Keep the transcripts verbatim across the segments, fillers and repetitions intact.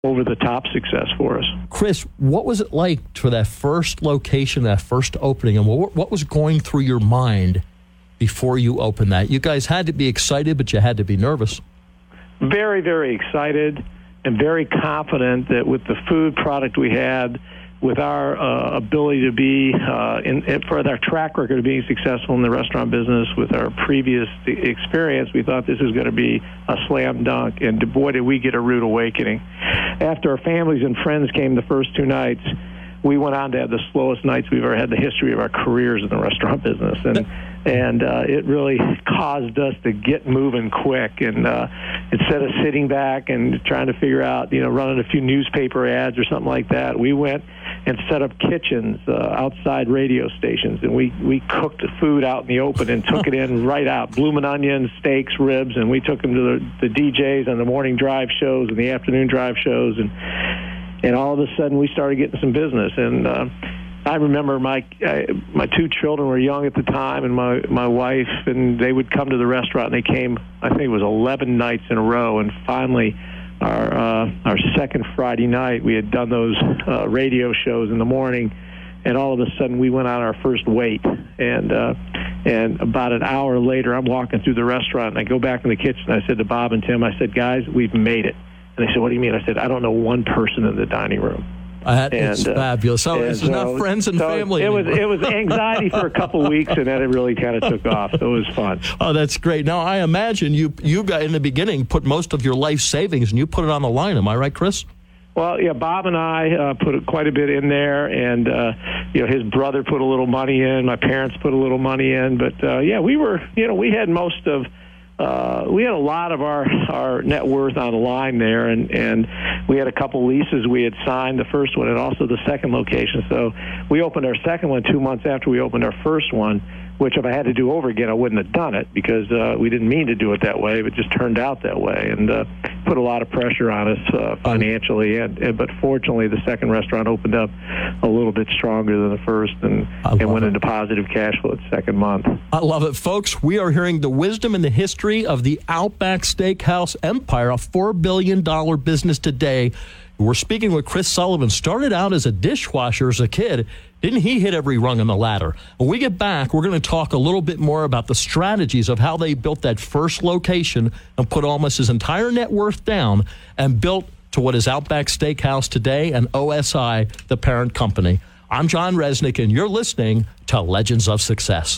over-the-top success for us. Chris, what was it like for that first location, that first opening, and what, what was going through your mind before you opened that? You guys had to be excited, but you had to be nervous. Very, very excited and very confident that with the food product we had, with our uh, ability to be, uh, in, in, for our track record of being successful in the restaurant business, with our previous experience, we thought this was going to be a slam dunk, and boy, did we get a rude awakening. After our families and friends came the first two nights, we went on to have the slowest nights we've ever had in the history of our careers in the restaurant business. And and uh, it really caused us to get moving quick. And uh, instead of sitting back and trying to figure out, you know, running a few newspaper ads or something like that, we went and set up kitchens uh, outside radio stations. And we, we cooked food out in the open and took it in right out, bloomin' onions, steaks, ribs, and we took them to the, the D Js on the morning drive shows and the afternoon drive shows. And And all of a sudden, we started getting some business. And uh, I remember my I, my two children were young at the time, and my, my wife, and they would come to the restaurant, and they came, I think it was eleven nights in a row. And finally, our uh, our second Friday night, we had done those uh, radio shows in the morning, and all of a sudden, we went on our first wait. And uh, and about an hour later, I'm walking through the restaurant, and I go back in the kitchen. I said to Bob and Tim, I said, guys, we've made it. And they said, what do you mean? I said, I don't know one person in the dining room. Uh, it's and, uh, fabulous. So it's so, not friends and so family It anymore. was it was anxiety for a couple weeks, and then it really kind of took off. So it was fun. Oh, that's great. Now, I imagine you, you got, in the beginning, put most of your life savings, and you put it on the line. Am I right, Chris? Well, yeah, Bob and I uh, put quite a bit in there, and uh, you know, his brother put a little money in. My parents put a little money in. But, uh, yeah, we were, you know, we had most of Uh, we had a lot of our, our net worth on the line there, and, and we had a couple leases we had signed, the first one and also the second location. So we opened our second one two months after we opened our first one, which if I had to do over again, I wouldn't have done it because uh, we didn't mean to do it that way, but just turned out that way, and uh, put a lot of pressure on us uh, financially. And, and But fortunately, the second restaurant opened up a little bit stronger than the first, and, and went it. into positive cash flow the second month. I love it. Folks, we are hearing the wisdom and the history of the Outback Steakhouse empire, a four billion dollars business today. We're speaking with Chris Sullivan. Started out as a dishwasher as a kid. Didn't he hit every rung on the ladder? When we get back, we're going to talk a little bit more about the strategies of how they built that first location and put almost his entire net worth down and built to what is Outback Steakhouse today and O S I, the parent company. I'm John Resnick, and you're listening to Legends of Success.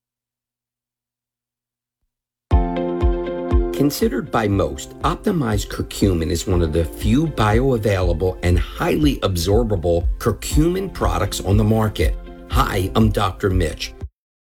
Considered by most, optimized curcumin is one of the few bioavailable and highly absorbable curcumin products on the market. Hi, I'm Doctor Mitch.